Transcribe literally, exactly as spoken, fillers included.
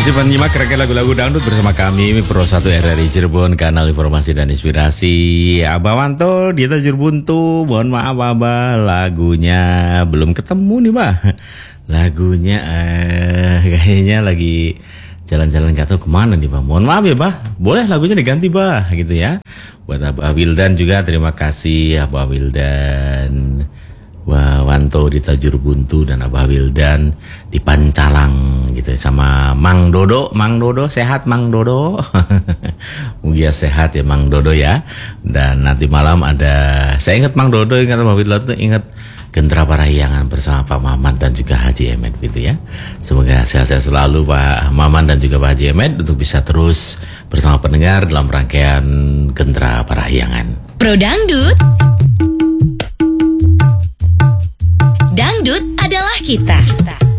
Masih menyimak rangkaian lagu-lagu dangdut bersama kami Pro satu R R I Cirebon, kanal informasi dan inspirasi. Abah Wanto di Tajur Buntu. Mohon maaf Abah, lagunya belum ketemu nih Bah. Lagunya eh, kayaknya lagi jalan-jalan gak tahu kemana nih Bah. Mohon maaf ya Bah, boleh lagunya diganti Bah gitu ya. Buat Abah Wildan juga terima kasih Abah Wildan. Wah, Wanto di Tajur Buntu dan Abah Wildan di Pancalang gitu sama Mang Dodo. Mang Dodo sehat Mang Dodo. Mugia sehat ya Mang Dodo ya. Dan nanti malam ada, saya ingat Mang Dodo, ingat Abah Wildan tuh, ingat Gendera Parahyangan bersama Pak Maman dan juga Haji Emet gitu ya. Semoga sehat-sehat selalu Pak Maman dan juga Pak Haji Emet untuk bisa terus bersama pendengar dalam rangkaian Gendera Parahyangan. Pro Dangdut. Dangdut adalah kita.